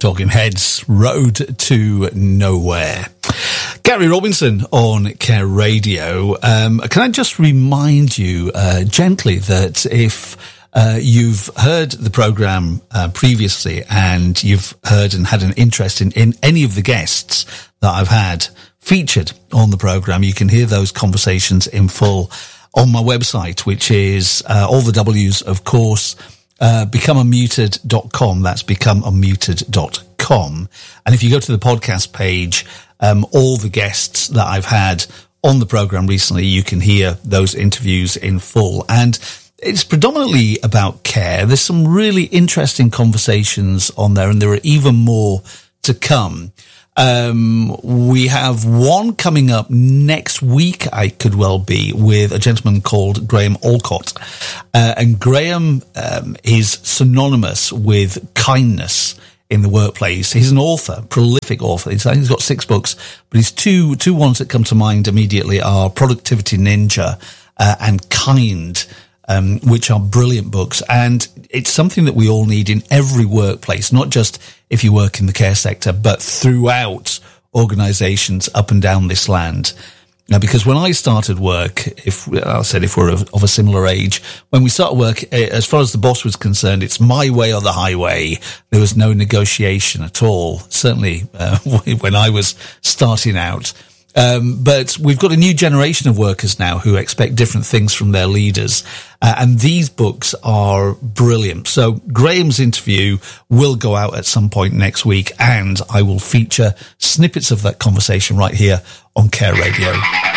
Talking Heads, Road to Nowhere. Gary Robinson on Care Radio. Can I just remind you gently that if you've heard the programme previously and you've heard and had an interest in any of the guests that I've had featured on the programme, you can hear those conversations in full on my website, which is all the W's, of course, becomeunmuted.com. That's becomeunmuted.com. And if you go to the podcast page, all the guests that I've had on the program recently, you can hear those interviews in full. And it's predominantly about care. There's some really interesting conversations on there, and there are even more to come. We have one coming up next week, I could well be, with a gentleman called Graham Alcott. And Graham is synonymous with kindness in the workplace. He's an author, prolific author. He's got 6 books, but his two ones that come to mind immediately are Productivity Ninja and Kind, which are brilliant books. And it's something that we all need in every workplace, not just if you work in the care sector, but throughout organizations up and down this land. Now, because when I started work, if we're of a similar age, when we started work, as far as the boss was concerned, it's my way or the highway. There was no negotiation at all, certainly when I was starting out. But we've got a new generation of workers now who expect different things from their leaders. And these books are brilliant. So Graham's interview will go out at some point next week, and I will feature snippets of that conversation right here on Care Radio.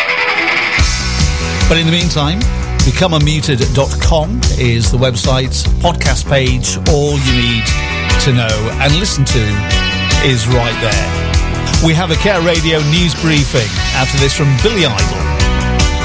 But in the meantime, becomeunmuted.com is the website's podcast page. All you need to know and listen to is right there. We have a Care Radio news briefing after this from Billy Idol.